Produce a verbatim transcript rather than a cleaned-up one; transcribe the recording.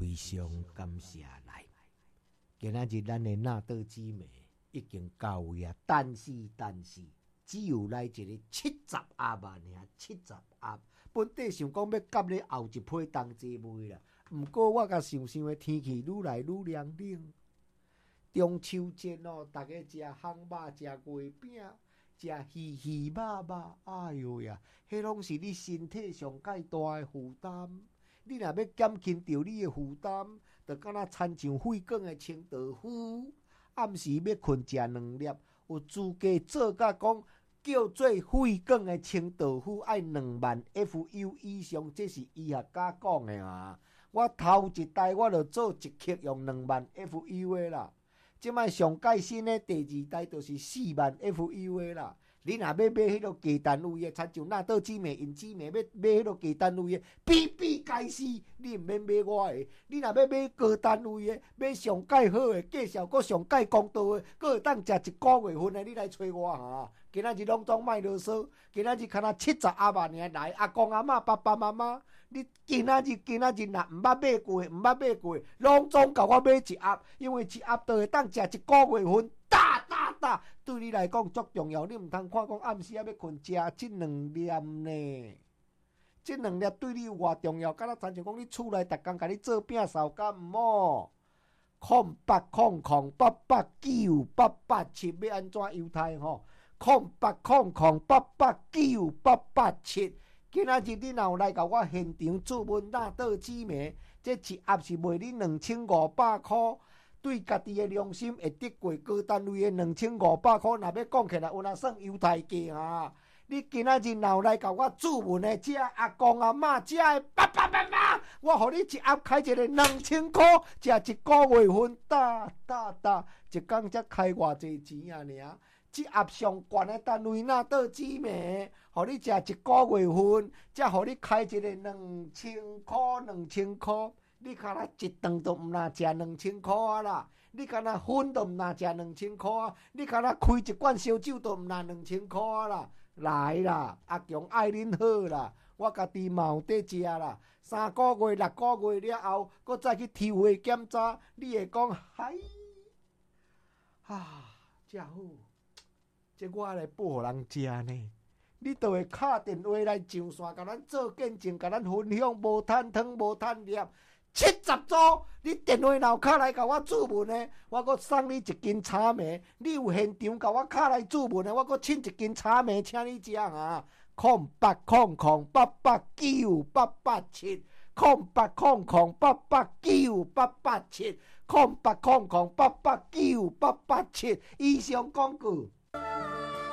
非常感谢来。今仔日咱的纳豆姊妹已经到位啊，但是但是只有来一个七十盒啊，尔七十盒。本地想讲要夹咧后一批当季卖啦，毋过我甲想想的天气愈来愈凉冷。中秋节哦，大家食烘肉、食月饼、食鱼鱼肉肉，哎哟呀，迄拢是你身体上介大的负担。你若要减轻着你的负担，就敢若亲像血管的清道夫，暗时要困食两粒，有资格做甲讲叫做血管的清道夫，爱两万 F U 以上，这是医学家讲的啊。我头一代我就做一克用两万 F U 的啦。即摆上盖新的第二代就是四万 F U 的啦。你若要买迄个低单位的，亲像纳豆姊妹、因姊妹要买迄个低单位的，比比皆是，你毋免买我的。你若要买高单位的，买上盖好的，介绍阁上盖公道的，阁会当食一个月份的，你来找我哈。今仔日拢总卖啰嗦，今仔日敢若七十阿万尔来，阿公阿嬷、爸爸妈妈，你今仔日今仔日若毋捌买过，毋捌买过，拢总甲我买一盒，因为一盒就会当食一个月份。大大大，对你来讲足重要，你毋通看讲暗时啊要困食即两粒呢。即两粒对你有偌重要？敢若亲像讲你厝内逐工甲你做饼扫干毋好。空八空空八八九八八七，要安怎犹太吼？空八空空八八九八八七。今仔日你若有来甲我现场注文纳豆姊妹，这一盒是卖你两千五百箍。对家己的良心会得过高单位的两千五百块，若要讲起来，有哪算犹太价啊？你今仔日若来甲我注文的，这阿公阿嬷，这的爸爸妈妈，我互你一盒开一个两千块，食一个月份，大大大，一工才开偌济钱啊？尔，这盒上悬的单位纳豆姊妹，互你食一个月份，才互你开一个两千块，两千块。你敢若一顿都毋若食两千箍啊啦！你敢若粉都毋若食两千箍啊！你敢若开一罐烧酒都毋若两千箍啊啦！来啦，阿强爱恁好啦，我家己嘛有伫食啦。三个月、六个月了后，搁再去抽血检查，你会讲嗨啊，真好！这我来报互人食呢。你就会敲电话来上线，甲咱做见证，甲咱分享，无趁汤，无趁粒。七十组，你电话若敲来甲我注文的，我阁送你一斤炒糜。你有现场甲我敲来注文的，我阁请一斤炒糜请你食啊！空八空空八八九八八七，空八空空八八九八八七，空八空空八八九八八七。以上广告。